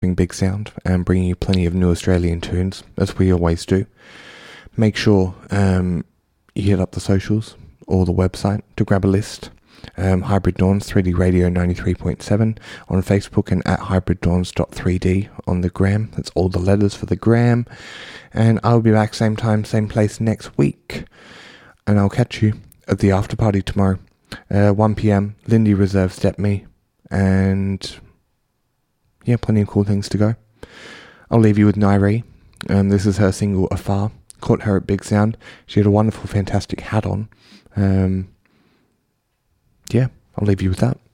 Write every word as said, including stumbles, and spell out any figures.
Big Sound and bringing you plenty of new Australian tunes, as we always do. Make sure um, you hit up the socials or the website to grab a list. Um, Hybrid Dawns three D Radio ninety-three point seven on Facebook and at hybrid dawns dot three d on the gram. That's all the letters for the gram. And I'll be back same time, same place next week. And I'll catch you at the after party tomorrow. Uh, one p.m. Lindy Reserve Step Me. And yeah, plenty of cool things to go. I'll leave you with Nairi. Um, this is her single Afar. Caught her at Big Sound. She had a wonderful, fantastic hat on. Um, yeah, I'll leave you with that.